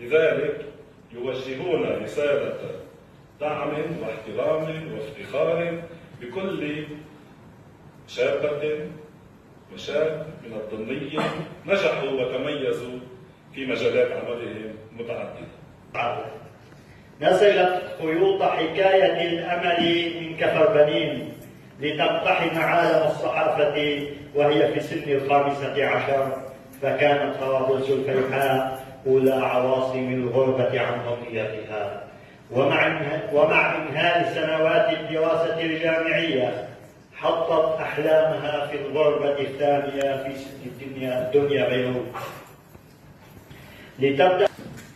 لذلك يوجهون رسالة دعم واحترام وافتخار بكل شابة وشاب من الضمنية نجحوا وتميزوا في مجالات عملهم متعددة. نزلت خيوط حكاية الأمل من كفر بنين لتقتحم عالم الصحافة وهي في سن 15، فكانت طرابلس الفيحاء أولى عواصم الغربة عن ضميتها. ومع إنهاء سنوات الدراسة الجامعية حطت أحلامها في الغربة الثانية في الدنيا بيروت لتبدأ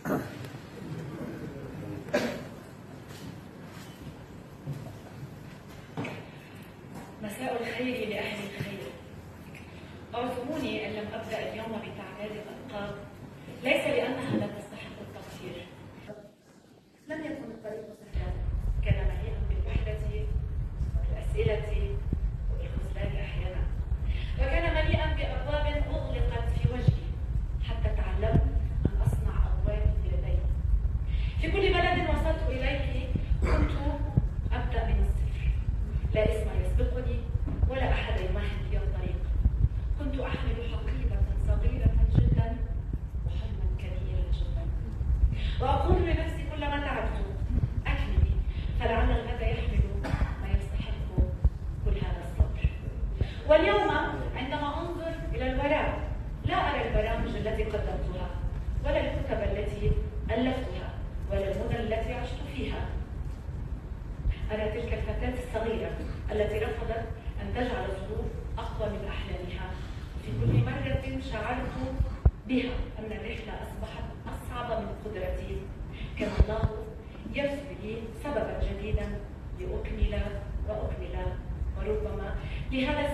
مساء الخير لأهل الخير. اعذروني إن لم أبدأ اليوم بتعداد الألقاب، ليس لأنها لا تستحق التقدير. لم يكن الطريق سهلا، كان مليئا بالوحدة والأسئلة والخذلان أحيانا، وكان مليئا بأبواب أغلقت في وجهي حتى تعلمت أن أصنع أبواب بيدي. في كل بلد وصلت إليه كنت أبدأ من الصفر، لا اسم يسبقني ولا أحد يمهد لي الطريق. كنت أحمل حقيبة صغيرة جدا وحلما كبيرا جدا، وأقول لنفسي كلما تعبت أكملي، فلعل الغد يحمل ما يستحق كل هذا الصبر. واليوم عندما أنظر إلى الوراء لا أرى البرامج التي قدمتها ولا الكتب التي ألفتها ولا المدن التي عشت فيها. أرى تلك الفتاة الصغيرة التي رفضت أن تجعل الظروف أقوى من أحلامها. في كل مرة شعرت بها أن الرحلة أصبحت أصعب من قدرتي، كان الله يرسل لي سببا جديدا لأكمل وأكمل، وربما لهذا